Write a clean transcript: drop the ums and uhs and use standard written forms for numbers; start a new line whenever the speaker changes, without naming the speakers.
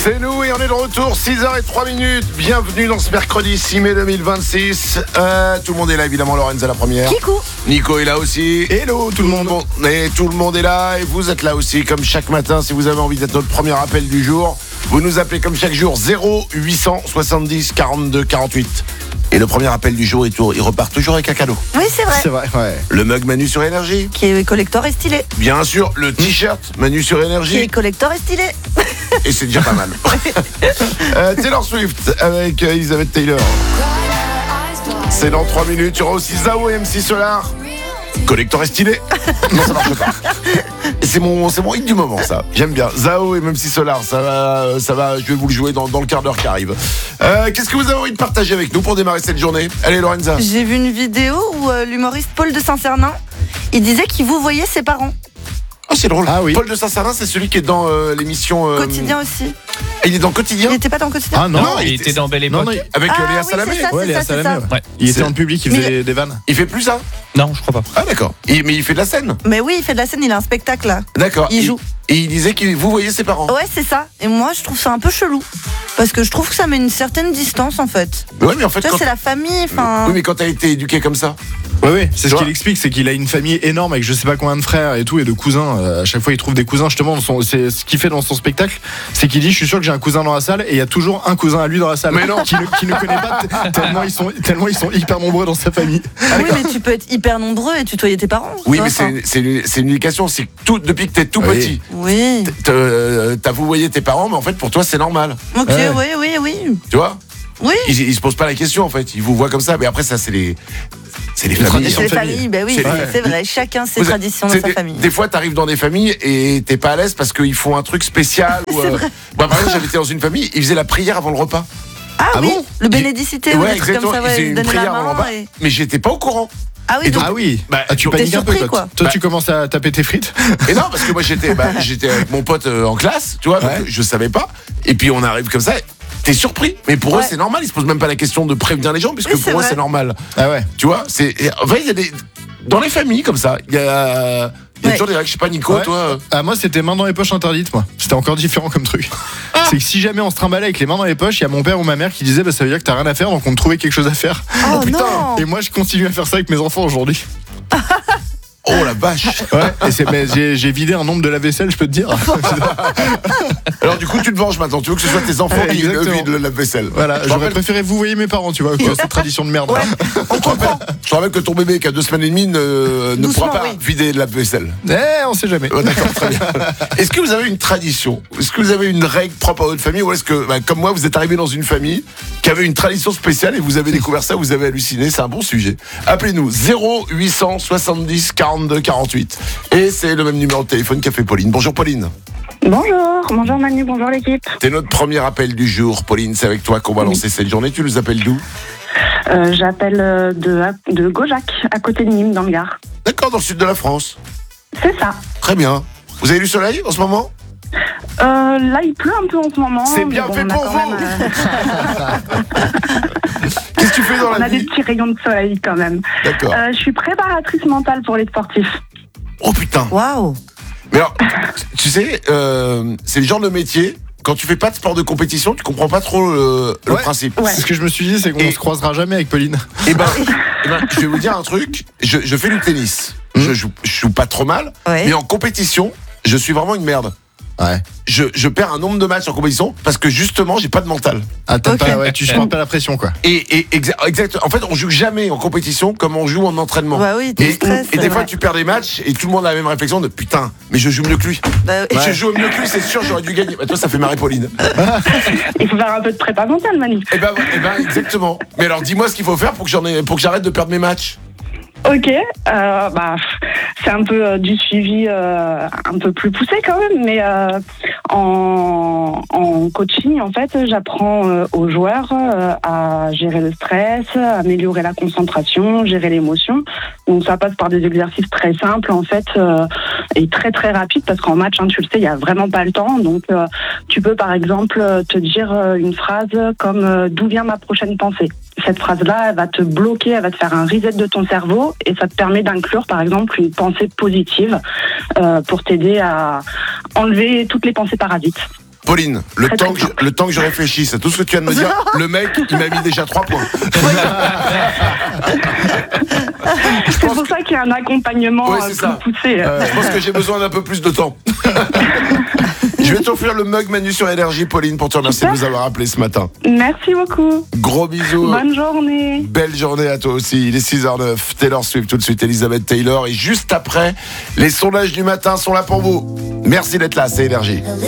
C'est nous et on est de retour, 6h03. Bienvenue dans ce mercredi 6 mai 2026. Tout le monde est là, évidemment. Lorenza, la première.
Kikou.
Nico est là aussi.
Hello tout le monde.
Et tout le monde est là et vous êtes là aussi, comme chaque matin. Si vous avez envie d'être notre premier appel du jour, vous nous appelez comme chaque jour 0870 42 48. Et le premier appel du jour, il repart toujours avec un cadeau.
Oui, c'est vrai.
C'est vrai, ouais.
Le mug Manu sur Énergie.
Qui est collector et stylé.
Bien sûr, le t-shirt Manu sur
Qui est
Énergie.
collector et stylé.
Et c'est déjà pas mal. Taylor Swift avec Elizabeth Taylor. C'est dans 3 minutes. Il y aura aussi Zao et MC Solar. Collector et stylé. Non, ça marche pas. C'est mon hit du moment, ça. J'aime bien. Zao et MC Solar, ça va. Je vais vous le jouer dans le quart d'heure qui arrive. Qu'est-ce que vous avez envie de partager avec nous pour démarrer cette journée? Allez, Lorenza.
J'ai vu une vidéo où l'humoriste Paul de Saint-Cernin, il disait qu'il vous voyait ses parents.
Oh, c'est drôle.
Ah oui.
Paul de Saint-Cernin, c'est celui qui est dans l'émission.
Quotidien aussi.
Il est dans Quotidien.
Il n'était pas dans Quotidien.
Ah non,
Non,
il était dans Belle Époque.
non,
Avec Léa
oui,
Salamé.
c'est ça,
ouais,
c'est
Léa
ça, c'est
Salamé,
ça.
ouais. Il était en public, il faisait des vannes.
Il fait plus ça?
Non, je crois pas.
Ah, d'accord. Mais il fait de la scène.
Mais oui, il fait de la scène, il a un spectacle là.
D'accord.
Il joue.
Et il disait que vous voyez ses parents.
Ouais, c'est ça. Et moi, je trouve ça un peu chelou. Parce que je trouve que ça met une certaine distance en fait.
Ouais, mais en fait,
Tu vois, c'est la famille, enfin.
Oui, mais quand t'as été éduqué comme ça.
Ouais, c'est ce
Tu vois.
qu'il explique, c'est qu'il a une famille énorme avec je sais pas combien de frères et tout et de cousins. À chaque fois, il trouve des cousins. Justement, c'est ce qu'il fait dans son spectacle, c'est qu'il dit, je suis sûr que j'ai un cousin dans la salle et il y a toujours un cousin à lui dans la salle.
Mais non.
qui ne connaît pas tellement ils sont hyper nombreux dans sa famille.
Oui, mais tu peux être hyper nombreux et tutoyer tes parents.
Oui,
tu
mais
vois, enfin.
c'est une éducation. C'est que depuis que t'es tout
Oui.
petit,
Oui.
t'as vous voyez tes parents, mais en fait, pour toi, c'est normal.
Ok,
Ouais.
oui.
Tu vois?
Oui.
Ils se posent pas la question, en fait. Ils vous voient comme ça. Mais après, ça, c'est les familles.
traditions.
C'est les
de famille.
familles, bah oui,
C'est-
c'est vrai. Chacun ses
Vous-
traditions dans
c'est
sa
des-
famille.
Des fois, t'arrives dans des familles et t'es pas à l'aise parce qu'ils font un truc spécial. Ou, Moi, par exemple, j'avais été dans une famille, ils faisaient la prière avant le repas.
Ah,
Ah
oui,
bon
le bénédicité ou
Ouais,
des trucs comme
exactement.
ça,
Ils
ouais,
faisaient une
donner
prière
la
avant le
main.
repas.
Et...
Mais j'étais pas au courant.
Ah oui,
Et
donc,
Ah oui,
Bah,
tu
t'es
paniques un peu
surpris,
toi.
quoi.
Toi,
Bah-
tu commences à taper tes frites.
Et non, parce que moi, j'étais avec mon pote en classe, tu vois, donc
Ouais.
je savais pas. Et puis, on arrive comme ça. T'es surpris, mais pour eux
Ouais.
c'est normal. Ils se posent même pas la question de prévenir les gens, puisque
Oui, c'est
pour eux
vrai.
c'est normal.
Ah ouais.
Tu vois, en fait, il y a dans les familles comme ça, il y a toujours des règles. Je sais pas, Nico,
Ouais.
toi.
Ah, moi, c'était main dans les poches interdites, moi. C'était encore différent comme truc. C'est que si jamais on se trimballait avec les mains dans les poches, il y a mon père ou ma mère qui disait, bah, ça veut dire que t'as rien à faire, donc on te trouvait quelque chose à faire.
Oh non.
Et moi, je continue à faire ça avec mes enfants aujourd'hui.
Oh la vache.
Ouais. Et mais j'ai vidé un nombre de lave-vaisselle, je peux te dire.
Alors du coup, tu te venges maintenant. Tu veux que ce soit tes enfants qui
Exactement.
vident la vaisselle.
Voilà,
Je te
j'aurais
rappelle-
préféré vous voyez mes parents, tu vois, cette tradition de merde.
Ouais.
je te rappelle que ton bébé qui a 2 semaines et demie ne
Doucement,
pourra pas
oui.
vider la vaisselle.
On sait jamais.
Ouais, d'accord, très bien. Est-ce que vous avez une tradition? Est-ce que vous avez une règle propre à votre famille? Ou est-ce que, comme moi, vous êtes arrivé dans une famille qui avait une tradition spéciale et vous avez découvert ça, vous avez halluciné? C'est un bon sujet. Appelez-nous 0870 42 48. Et c'est le même numéro de téléphone qu'a fait Pauline. Bonjour Pauline.
Bonjour Manu, bonjour l'équipe.
C'est notre premier appel du jour, Pauline. C'est avec toi qu'on va lancer cette journée. Tu nous appelles d'où?
J'appelle de Gaujac, à côté de Nîmes, dans le Gard.
D'accord, dans le sud de la France.
C'est ça.
Très bien. Vous avez du soleil en ce moment?
Là, il pleut un peu en ce moment.
C'est
mais
bien fait
on a
pour
quand
vous.
même,
Qu'est-ce que tu fais dans
on
la
a des
vie?
petits rayons de soleil quand même.
D'accord.
Je suis préparatrice mentale pour les sportifs.
Oh putain.
Waouh.
Mais alors, tu sais, c'est le genre de métier, quand tu fais pas de sport de compétition, tu comprends pas trop le
Ouais.
principe.
Ouais.
C'est ce que je me suis dit, c'est qu'on
Et-
se croisera jamais avec Pauline.
Et ben, je vais vous dire un truc, je fais du tennis. Je joue pas trop mal,
Ouais.
mais en compétition, je suis vraiment une merde.
Ouais.
Je perds un nombre de matchs en compétition parce que justement, j'ai pas de mental.
Ah,
Ok.
tu supportes pas la pression, quoi.
Et exact. En fait, on joue jamais en compétition comme on joue en entraînement.
Bah oui, t'es stress.
Et des fois,
ouais.
tu perds des matchs et tout le monde a la même réflexion de putain, mais je joue mieux que lui.
Bah,
Et je joue mieux que lui, c'est sûr, j'aurais dû gagner. Bah, toi, ça fait marrer Pauline.
Il faut faire un peu de prépa mentale, Manu.
Eh ben, exactement. Mais alors, dis-moi ce qu'il faut faire pour que j'arrête de perdre mes matchs.
Ok, c'est un peu du suivi un peu plus poussé quand même, mais en coaching, en fait, j'apprends aux joueurs à gérer le stress, améliorer la concentration, gérer l'émotion. Donc ça passe par des exercices très simples, en fait, et très très rapides, parce qu'en match, tu le sais, il n'y a vraiment pas le temps. Donc tu peux, par exemple, te dire une phrase comme « D'où vient ma prochaine pensée ?» Cette phrase-là, elle va te bloquer, elle va te faire un reset de ton cerveau et ça te permet d'inclure, par exemple, une pensée positive pour t'aider à enlever toutes les pensées parasites.
Pauline, le temps que je réfléchisse à tout ce que tu viens de me dire, le mec, il m'a mis déjà 3 points.
C'est pour ça qu'il y a un accompagnement plus poussé.
Je pense que j'ai besoin d'un peu plus de temps. Je vais t'offrir le mug Manu sur Énergie, Pauline, pour te remercier de nous avoir appelé ce matin.
Merci beaucoup.
Gros bisous.
Bonne journée.
Belle journée à toi aussi. Il est 6h09. Taylor Swift tout de suite, Elizabeth Taylor. Et juste après, les sondages du matin sont là pour vous. Merci d'être là, c'est Énergie.